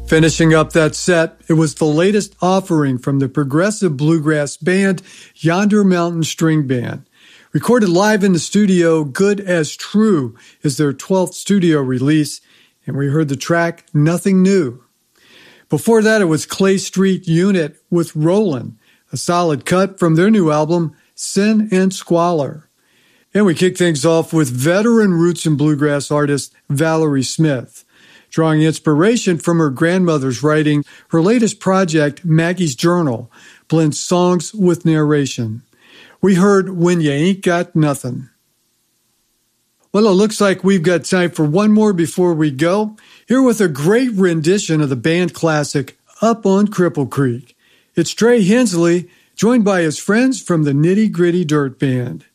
Finishing up that set, it was the latest offering from the progressive bluegrass band Yonder Mountain String Band. Recorded live in the studio, Good as True is their 12th studio release, and we heard the track Nothing New. Before that, it was Clay Street Unit with Rollin', a solid cut from their new album, Sin and Squalor. And we kick things off with veteran roots and bluegrass artist Valerie Smith. Drawing inspiration from her grandmother's writing, her latest project, Maggie's Journal, blends songs with narration. We heard When You Ain't Got Nothing. Well, it looks like we've got time for one more before we go. Here with a great rendition of the band classic Up on Cripple Creek. It's Trey Hensley, joined by his friends from the Nitty Gritty Dirt Band.